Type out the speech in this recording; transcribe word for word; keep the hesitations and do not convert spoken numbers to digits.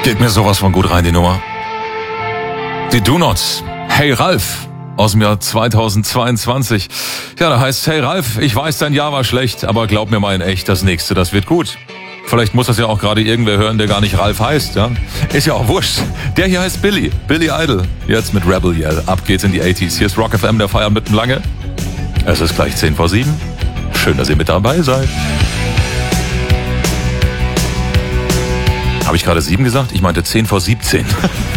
Geht mir sowas von gut rein, die Nummer. Die Do Nots. Hey Ralf. Aus dem Jahr zweitausendzweiundzwanzig. Ja, da heißt, hey Ralf, ich weiß, dein Jahr war schlecht, aber glaub mir mal in echt, das nächste, das wird gut. Vielleicht muss das ja auch gerade irgendwer hören, der gar nicht Ralf heißt, ja? Ist ja auch wurscht. Der hier heißt Billy, Billy Idol. Jetzt mit Rebel Yell. Ab geht's in die achtziger. Hier ist Rock F M, der Feiern mitten lange. Es ist gleich zehn vor sieben. Schön, dass ihr mit dabei seid. Habe ich gerade sieben gesagt? Ich meinte zehn vor siebzehn.